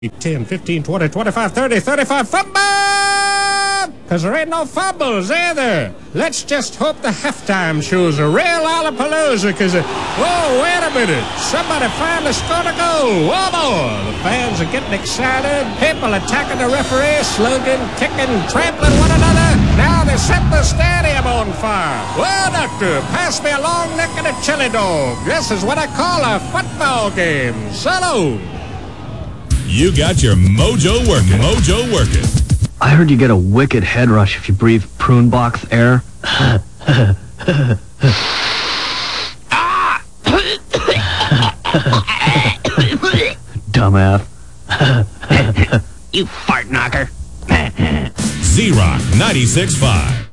10, 15, 20, 25, 30, 35, fumble! Because there ain't no fumbles either. Let's just hope the halftime shows a real Lollapalooza, because, whoa, wait a minute. Somebody finally scored a goal. Whoa, boy. The fans are getting excited. People attacking the referee, slugging, kicking, trampling one another. Now they set the stadium on fire. Well, doctor, pass me a long neck and a chili dog. This is what I call a football game. So long. You got your mojo working. Mojo working. I heard you get a wicked head rush if you breathe prune box air. Dumbass. You fart knocker. Z-Rock 96.5.